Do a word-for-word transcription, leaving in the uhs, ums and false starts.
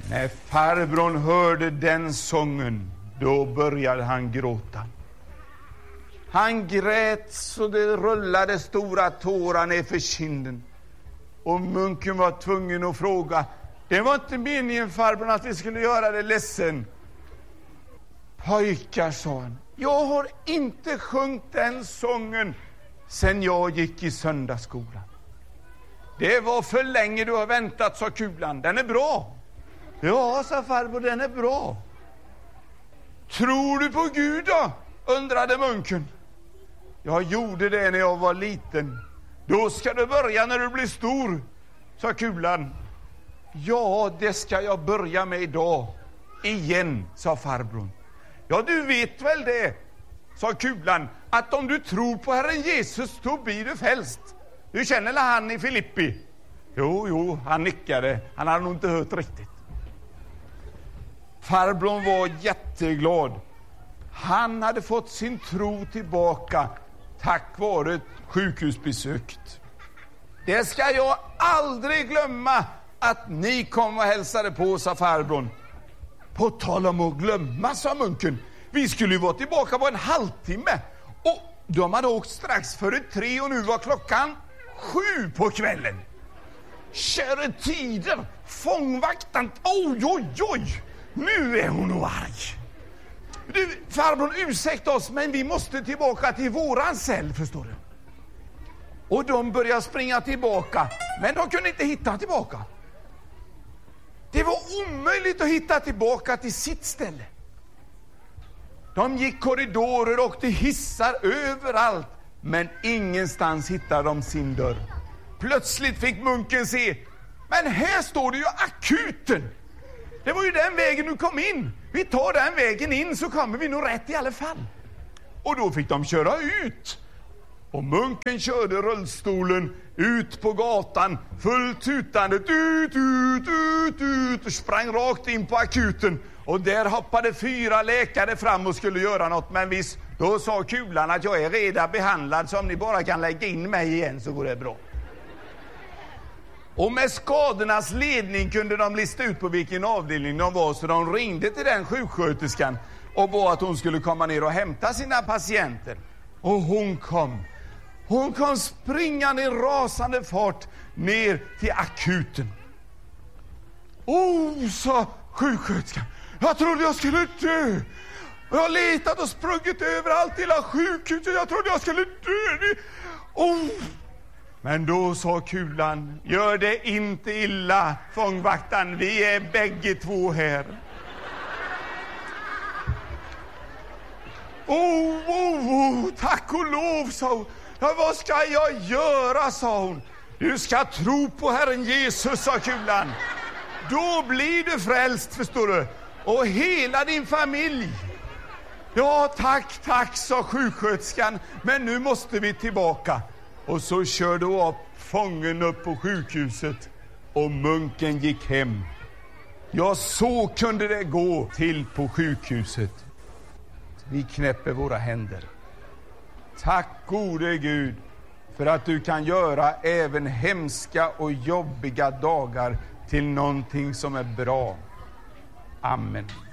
När farbrorn hörde den sången, då började han gråta. Han grät så det rullade stora tårar ner för kinden. Och munken var tvungen att fråga: det var inte meningen, farbrorn, att vi skulle göra det ledsen. Pojkar, sa han, jag har inte sjungit den sången sen jag gick i söndagsskolan. Det var för länge du har väntat, sa Kulan. Den är bra. Ja, sa farbror, den är bra. Tror du på Gud då? Undrade munken. Jag gjorde det när jag var liten. Då ska du börja när du blir stor, sa Kulan. Ja, det ska jag börja med idag. Igen, sa farbrorn. Ja, du vet väl det, sa Kulan, att om du tror på Herren Jesus, då blir du frälst. Du känner la han i Filippi? Jo, jo, han nickade. Han hade nog inte hört riktigt. Farbrorn var jätteglad. Han hade fått sin tro tillbaka tack vare ett sjukhusbesök. Det ska jag aldrig glömma att ni kom och hälsade på, sa farbrorn. På tal om att glömma, sa munken. Vi skulle ju vara tillbaka på en halvtimme. Och de hade åkt strax före tre och nu var klockan sju på kvällen. Kära tider, fångvakten, oj, oj, oj. Nu är hon nog arg. Du, farbrorn, ursäkta oss, men vi måste tillbaka till våran cell, förstår du. Och de började springa tillbaka, men de kunde inte hitta tillbaka. Det var omöjligt att hitta tillbaka till sitt ställe. De gick korridorer och till hissar överallt, men ingenstans hittade de sin dörr. Plötsligt fick munken se, men här står det ju akuten. Det var ju den vägen du kom in. Vi tar den vägen in så kommer vi nog rätt i alla fall. Och då fick de köra ut. Och munken körde rullstolen ut på gatan, fullt tutande, ut, ut, ut, ut, och sprang rakt in på akuten. Och där hoppade fyra läkare fram och skulle göra något. Men visst, då sa Kulan att jag är redan behandlad, så om ni bara kan lägga in mig igen så går det bra. Och med skadornas ledning kunde de lista ut på vilken avdelning de var, så de ringde till den sjuksköterskan och bad att hon skulle komma ner och hämta sina patienter. Och hon kom. Hon kom springande i rasande fart ner till akuten. Oh, sa sjuksköterskan, jag trodde jag skulle dö. Jag har letat och sprungit överallt i hela sjukhuset. Jag trodde jag skulle dö. Oh. Men då sa Kulan, gör det inte illa, fångvaktan. Vi är bägge två här. Oh, oh, oh, tack och lov, sa hon. Ja, vad ska jag göra, sa hon. Du ska tro på Herren Jesus, sa Kulan. Då blir du frälst, förstår du. Och hela din familj. Ja, tack, tack, sa sjuksköterskan. Men nu måste vi tillbaka. Och så körde upp fången upp på sjukhuset. Och munken gick hem. Ja, så kunde det gå till på sjukhuset. Vi knäpper våra händer. Tack gode Gud för att du kan göra även hemska och jobbiga dagar till någonting som är bra. Amen.